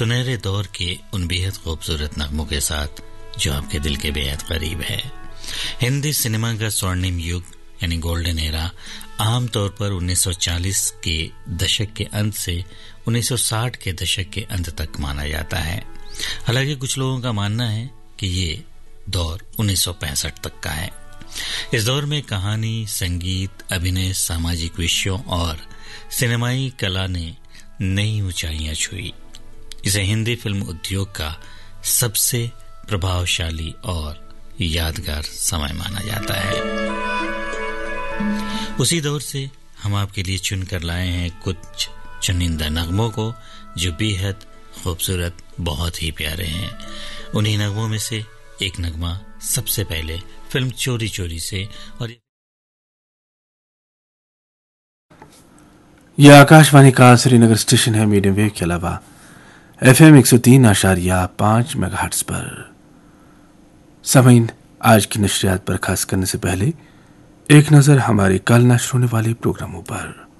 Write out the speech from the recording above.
सुनहरे दौर के उन बेहद खूबसूरत नगमों के साथ जो आपके दिल के बेहद करीब है। हिंदी सिनेमा का स्वर्णिम युग यानी गोल्डन एरा आमतौर पर 1940 के दशक के अंत से 1960 के दशक के अंत तक माना जाता है। हालांकि कुछ लोगों का मानना है कि ये दौर 1965 तक का है। इस दौर में कहानी, संगीत, अभिनय, सामाजिक विषयों और सिनेमाई कला ने नई ऊंचाइयां छुई। इसे हिंदी फिल्म उद्योग का सबसे प्रभावशाली और यादगार समय माना जाता है। उसी दौर से हम आपके लिए चुनकर लाए हैं कुछ चुनिंदा नगमों को जो बेहद खूबसूरत, बहुत ही प्यारे हैं। उन्हीं नगमों में से एक नगमा सबसे पहले फिल्म चोरी चोरी से। और यह आकाशवाणी का श्रीनगर स्टेशन है मीडियम वेव के अलावा FM 103.5 मेगाहर्ट्ज पर। सामीन, आज की नशरियात पर खास करने से पहले एक नजर हमारे कल नश्र होने वाले प्रोग्रामों पर।